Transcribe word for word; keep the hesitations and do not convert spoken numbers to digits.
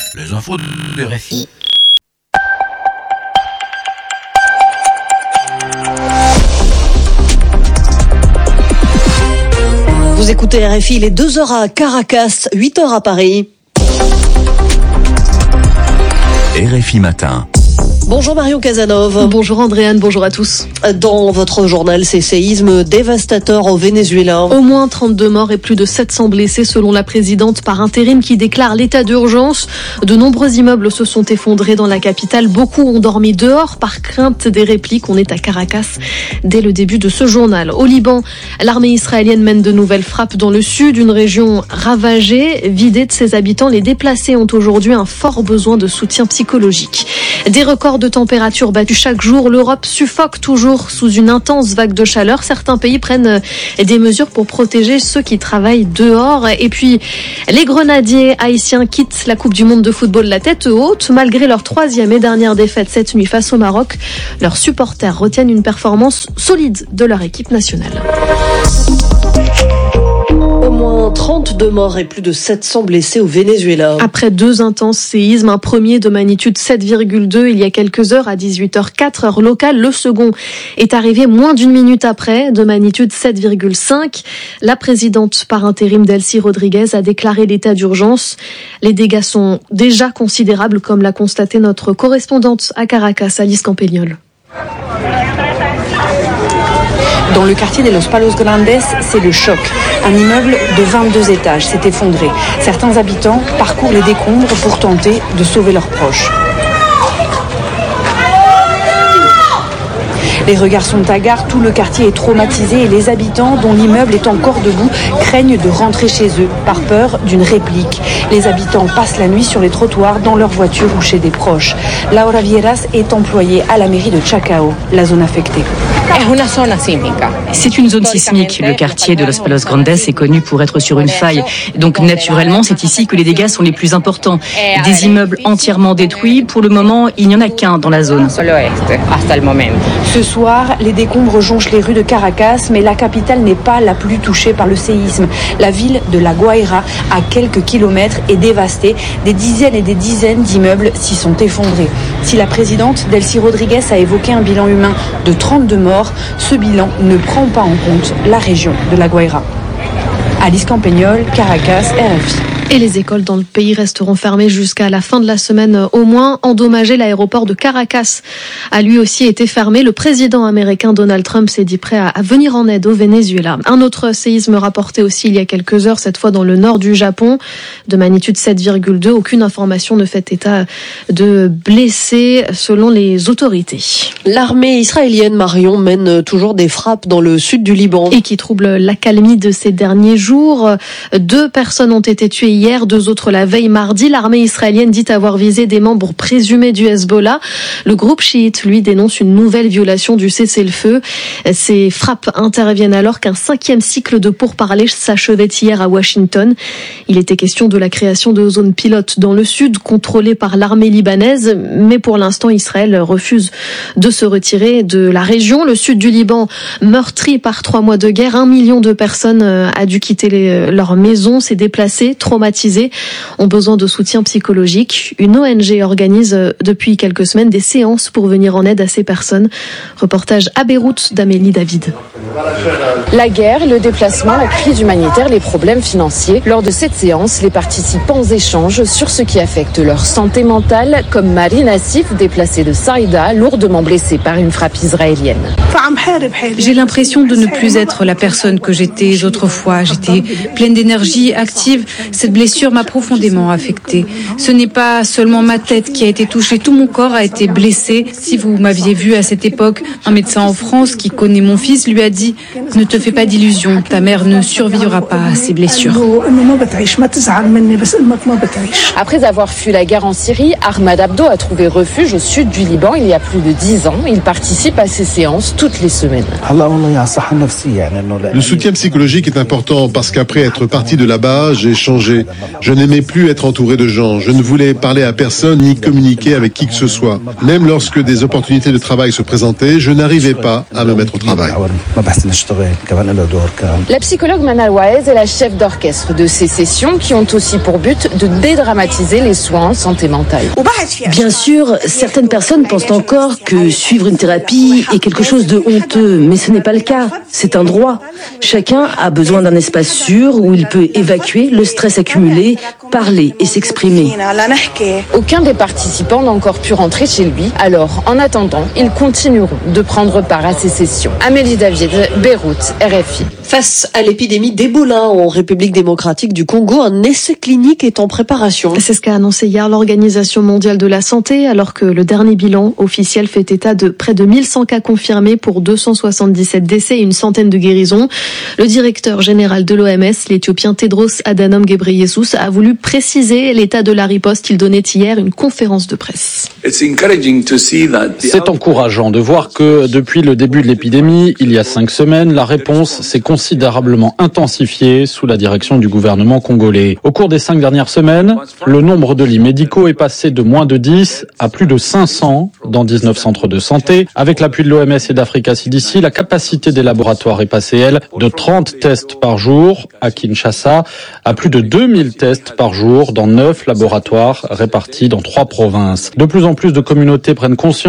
Les infos de R F I. Vous écoutez R F I, il est deux heures à Caracas, huit heures à Paris. R F I Matin. Bonjour Marion Casanov. Bonjour Andréane, bonjour à tous. Dans votre journal, ces séismes dévastateurs au Venezuela. Au moins trente-deux morts et plus de sept cents blessés selon la présidente par intérim qui déclare l'état d'urgence. De nombreux immeubles se sont effondrés dans la capitale. Beaucoup ont dormi dehors par crainte des répliques. On est à Caracas dès le début de ce journal. Au Liban, l'armée israélienne mène de nouvelles frappes dans le sud, une région ravagée, vidée de ses habitants. Les déplacés ont aujourd'hui un fort besoin de soutien psychologique. Des records de température battus chaque jour. L'Europe suffoque toujours sous une intense vague de chaleur. Certains pays prennent des mesures pour protéger ceux qui travaillent dehors. Et puis, les grenadiers haïtiens quittent la Coupe du Monde de football la tête haute. Malgré leur troisième et dernière défaite cette nuit face au Maroc, leurs supporters retiennent une performance solide de leur équipe nationale. Au moins trente-deux morts et plus de sept cents blessés au Venezuela. Après deux intenses séismes, un premier de magnitude sept virgule deux il y a quelques heures à dix-huit heures quatre heure locale. Le second est arrivé moins d'une minute après, de magnitude sept virgule cinq. La présidente par intérim Delcy Rodriguez a déclaré l'état d'urgence. Les dégâts sont déjà considérables, comme l'a constaté notre correspondante à Caracas, Alice Campagnol. Dans le quartier de Los Palos Grandes, c'est le choc. Un immeuble de vingt-deux étages s'est effondré. Certains habitants parcourent les décombres pour tenter de sauver leurs proches. Les regards sont hagards, tout le quartier est traumatisé et les habitants, dont l'immeuble est encore debout, craignent de rentrer chez eux par peur d'une réplique. Les habitants passent la nuit sur les trottoirs, dans leur voiture ou chez des proches. Laura Vieras est employée à la mairie de Chacao, la zone affectée. C'est une zone sismique. Le quartier de Los Palos Grandes est connu pour être sur une faille. Donc naturellement, c'est ici que les dégâts sont les plus importants. Des immeubles entièrement détruits. Pour le moment, il n'y en a qu'un dans la zone. Ce soir, les décombres jonchent les rues de Caracas, mais la capitale n'est pas la plus touchée par le séisme. La ville de La Guaira, à quelques kilomètres, est dévastée. Des dizaines et des dizaines d'immeubles s'y sont effondrés. Si la présidente Delcy Rodriguez a évoqué un bilan humain de trente-deux morts, ce bilan ne prend pas en compte la région de La Guaira. Alice Campagnol, Caracas, R F I. Et les écoles dans le pays resteront fermées jusqu'à la fin de la semaine au moins. Endommagé, l'aéroport de Caracas a lui aussi été fermé. Le président américain Donald Trump s'est dit prêt à venir en aide au Venezuela. Un autre séisme rapporté aussi il y a quelques heures, cette fois dans le nord du Japon, de magnitude sept virgule deux. Aucune information ne fait état de blessés selon les autorités. L'armée israélienne, Marion, mène toujours des frappes dans le sud du Liban. Et qui trouble l'accalmie de ces derniers jours. Deux personnes ont été tuées hier, deux autres la veille mardi. L'armée israélienne dit avoir visé des membres présumés du Hezbollah. Le groupe chiite, lui, dénonce une nouvelle violation du cessez-le-feu. Ces frappes interviennent alors qu'un cinquième cycle de pourparlers s'achevait hier à Washington. Il était question de la création de zones pilotes dans le sud, contrôlées par l'armée libanaise. Mais pour l'instant, Israël refuse de se retirer de la région. Le sud du Liban, meurtri par trois mois de guerre. Un million de personnes a dû quitter les, leur maison, s'est déplacé, traumatisé, ont besoin de soutien psychologique. Une O N G organise depuis quelques semaines des séances pour venir en aide à ces personnes. Reportage à Beyrouth d'Amélie David. La guerre, le déplacement, la crise humanitaire, les problèmes financiers. Lors de cette séance, les participants échangent sur ce qui affecte leur santé mentale, comme Marie Nassif, déplacée de Saïda, lourdement blessée par une frappe israélienne. J'ai l'impression de ne plus être la personne que j'étais autrefois. J'étais pleine d'énergie, active. Cette blessure m'a profondément affectée. Ce n'est pas seulement ma tête qui a été touchée, tout mon corps a été blessé. Si vous m'aviez vu à cette époque, un médecin en France qui connaît mon fils lui a dit « Ne te fais pas d'illusions, ta mère ne survivra pas à ces blessures ». Après avoir fui la guerre en Syrie, Ahmad Abdo a trouvé refuge au sud du Liban il y a plus de dix ans. Il participe à ces séances toutes les semaines. Le soutien psychologique est important parce qu'après être parti de là-bas, j'ai changé changé. Je n'aimais plus être entouré de gens. Je ne voulais parler à personne ni communiquer avec qui que ce soit. Même lorsque des opportunités de travail se présentaient, je n'arrivais pas à me mettre au travail. La psychologue Manal Waez est la chef d'orchestre de ces sessions qui ont aussi pour but de dédramatiser les soins en santé mentale. Bien sûr, certaines personnes pensent encore que suivre une thérapie est quelque chose de honteux, mais ce n'est pas le cas. C'est un droit. Chacun a besoin d'un espace sûr où il peut évacuer le stress accumulé, parler et s'exprimer. Aucun des participants n'a encore pu rentrer chez lui. Alors, en attendant, ils continueront de prendre part à ces sessions. Amélie David, Beyrouth, R F I. Face à l'épidémie d'Ebola en République démocratique du Congo, un essai clinique est en préparation. C'est ce qu'a annoncé hier l'Organisation mondiale de la santé, alors que le dernier bilan officiel fait état de près de mille cent cas confirmés pour deux cent soixante-dix-sept décès et une centaine de guérisons. Le directeur général de l'O M S, l'Éthiopien Tedros Adhanom Ghebreyesus, a voulu préciser l'état de la riposte. Il donnait hier une conférence de presse. C'est encourageant de voir que depuis le début de l'épidémie, il y a cinq semaines, la réponse s'est considérablement intensifiée sous la direction du gouvernement congolais. Au cours des cinq dernières semaines, le nombre de lits médicaux est passé de moins de dix à plus de cinq cents dans dix-neuf centres de santé. Avec l'appui de l'O M S et d'Africa C D C, la capacité des laboratoires est passée, elle, de trente tests par jour à Kinshasa à plus de deux mille tests par jour dans neuf laboratoires répartis dans trois provinces. De plus en plus de communautés prennent conscience